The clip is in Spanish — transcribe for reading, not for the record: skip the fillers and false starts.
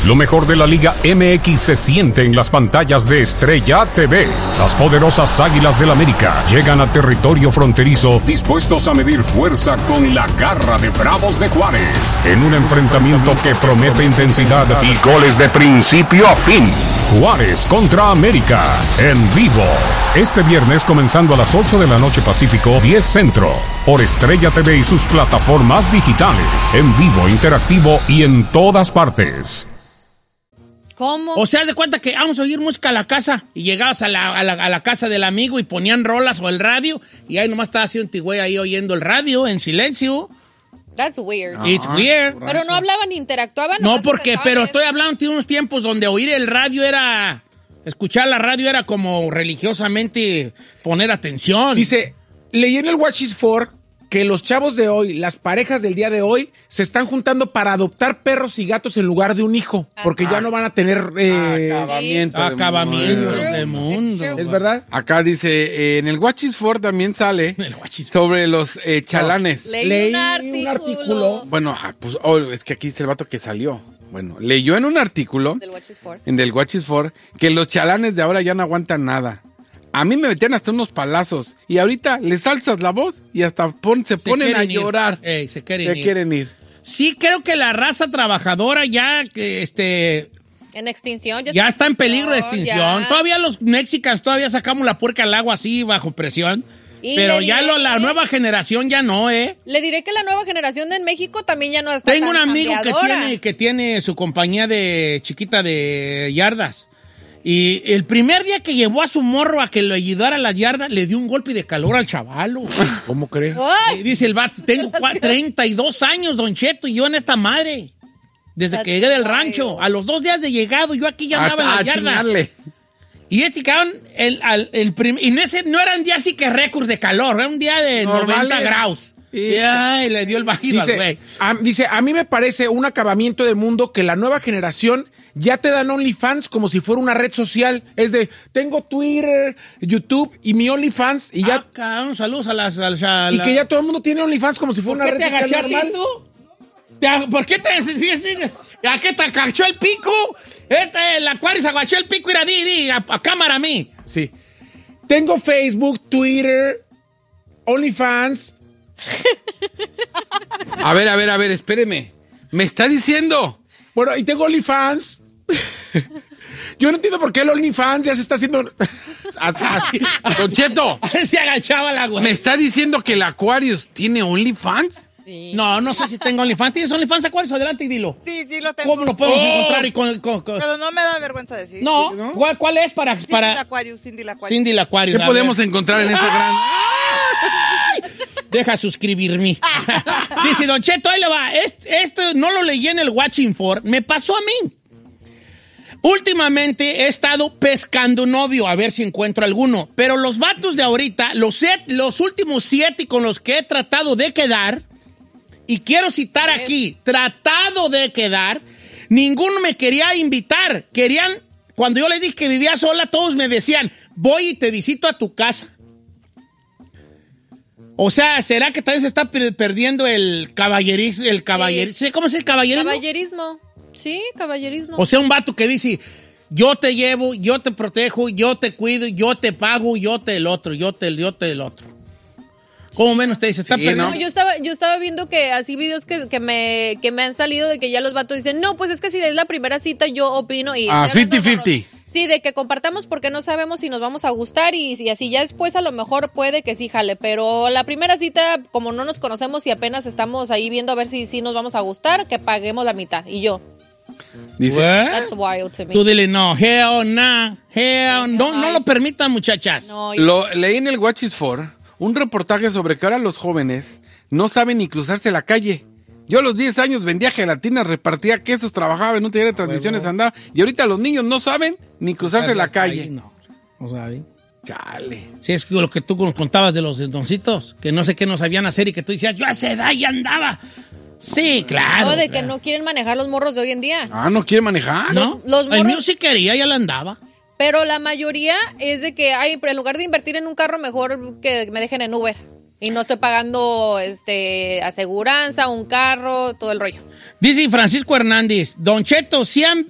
Lo mejor de la Liga MX se siente en las pantallas de Estrella TV. Las poderosas Águilas del América llegan a territorio fronterizo dispuestos a medir fuerza con la garra de Bravos de Juárez en un enfrentamiento que promete intensidad y goles de principio a fin. Juárez contra América en vivo. Este viernes comenzando a las 8 de la noche Pacífico, 10 Centro. Por Estrella TV y sus plataformas digitales. En vivo, interactivo y en todas partes. ¿Cómo? O sea, haz de cuenta que vamos a oír música a la casa y llegabas a la casa del amigo y ponían rolas o el radio y ahí nomás estaba así un tigüey ahí oyendo el radio en silencio. That's weird. It's weird. Pero no hablaban ni interactuaban. No, porque, pero estoy hablando de unos tiempos donde oír el radio era... Escuchar la radio era como religiosamente poner atención. Dice, leí en el Watch Is For que los chavos de hoy, las parejas del día de hoy, se están juntando para adoptar perros y gatos en lugar de un hijo, porque ya no van a tener acabamientos de mundo. ¿Es verdad? Acá dice, en el Watch Is For también sale sobre los chalanes. Leí un artículo. Bueno, pues es que aquí dice el vato que salió. Bueno, leyó en un artículo en el Watch Is For que los chalanes de ahora ya no aguantan nada. A mí me metían hasta unos palazos y ahorita les alzas la voz y hasta se ponen a llorar. Se quieren ir. Sí, creo que la raza trabajadora ya en extinción. Ya está en peligro de extinción. Ya. Todavía los mexicanos todavía sacamos la puerca al agua así bajo presión. Pero ya la nueva generación ya no, ¿eh? Le diré que la nueva generación de México también ya no está Tengo tan un amigo cambiadora. que tiene su compañía de chiquita de yardas. Y el primer día que llevó a su morro a que lo ayudara a las yardas, le dio un golpe de calor al chavalo. ¿Cómo cree? Dice el vato, tengo 32 años, Don Cheto, y yo en esta madre. Desde que llegué del rancho. A los 2 días de llegado, yo aquí ya andaba en la yarda. Chingarle. Y cabrón, y no era un día así que récords de calor, era un día de 90 grados. Y le dio el bajido al güey. Dice, a mí me parece un acabamiento del mundo que la nueva generación ya te dan OnlyFans como si fuera una red social. Es de, tengo Twitter, YouTube y mi OnlyFans y ya... Cabrón, saludos a las... Y que ya todo el mundo tiene OnlyFans como si fuera una red social normal. ¿Por qué te ¿A qué te agachó el pico? El Acuario se agachó el pico y a cámara a mí. Sí. Tengo Facebook, Twitter, OnlyFans. A ver, espéreme. ¿Me está diciendo? Bueno, y tengo OnlyFans. Yo no entiendo por qué el OnlyFans ya se está haciendo así. Don Cheto. Se agachaba la güey. ¿Me está diciendo que el Aquarius tiene OnlyFans? Sí. No sé si tengo OnlyFans. ¿Tienes OnlyFans, Aquarius? Adelante y dilo. Sí, lo tengo. ¿Cómo lo podemos encontrar? Pero no me da vergüenza decir. No, ¿no? ¿Cuál es para...? Cindy la Aquarius. ¿Qué podemos encontrar en esa gran...? Deja suscribirme. Dice, Don Cheto, ahí le va. Esto no lo leí en el Watching For. Me pasó a mí. Últimamente he estado pescando novio, a ver si encuentro alguno. Pero los vatos de ahorita, los últimos 7 con los que he tratado de quedar, y quiero citar aquí, tratado de quedar, ninguno me quería invitar. Cuando yo les dije que vivía sola, todos me decían, voy y te visito a tu casa. O sea, ¿será que tal vez se está perdiendo el caballerismo? ¿Cómo es el caballerismo? Caballerismo. Sí, caballerismo. O sea, un vato que dice, yo te llevo, yo te protejo, yo te cuido, yo te pago, yo te el otro. ¿Cómo menos te dice? ¿Está perdiendo? No, yo estaba viendo que así videos que me han salido de que ya los vatos dicen, no, pues es que si es la primera cita yo opino y... 50-50. Sí, de que compartamos porque no sabemos si nos vamos a gustar y así ya después a lo mejor puede que sí jale, pero la primera cita, como no nos conocemos y apenas estamos ahí viendo a ver si nos vamos a gustar, que paguemos la mitad. Y yo... Dice, That's wild to me. Tú dile, no, no lo permitan, muchachas. No, leí en el Watch Is For un reportaje sobre que ahora los jóvenes no saben ni cruzarse la calle. Yo a los 10 años vendía gelatinas, repartía quesos, trabajaba en un taller de transmisiones, andaba. Y ahorita los niños no saben ni cruzarse la calle. No saben. Chale. Sí, es lo que tú nos contabas de los doncitos, que no sé qué no sabían hacer y que tú decías, yo a esa edad ya andaba. Sí, claro. No, de que no quieren manejar los morros de hoy en día. Ah, ¿no quieren manejar? ¿No? Los morros, el mío sí quería, ya la andaba. Pero la mayoría es de que, en lugar de invertir en un carro, mejor que me dejen en Uber. Y no estoy pagando aseguranza, un carro, todo el rollo. Dice Francisco Hernández, Don Cheto,